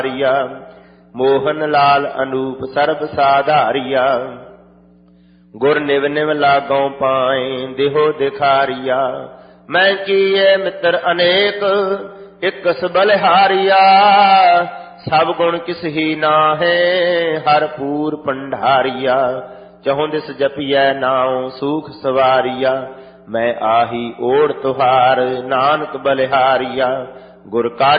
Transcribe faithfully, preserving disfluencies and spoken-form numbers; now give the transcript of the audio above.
ਮੋਹਨ ਲਾਲ ਅਨੂਪ ਸਰਬ ਸਾਧਾਰੀਆ। ਗੁਰ ਨਿਵ ਨਿਵ ਲਾਗੋਂ ਪਾਏ ਦੇਹੋ ਦਿਖਾਰੀਆ। ਮੈਂ ਕੀਏ ਮਿੱਤਰ ਅਨੇਕ ਇਕਸ ਬਲਿਹਾਰੀਆ। ਸਭ ਗੁਣ ਕਿਸ ਹੀ ਨਾਹੇ ਹਰ ਪੂਰ ਭੰਡਾਰੀਆ। ਚਹੁੰ ਦਿਸ ਜਪੀਐ ਨਾਉ ਸੂਖ ਸਵਾਰੀਆ। ਮੈਂ ਆਹੀ ਓੜ ਤੁਹਾਰ ਨਾਨਕ ਬਲਿਹਾਰੀਆ। ਗੁਰ ਕਾ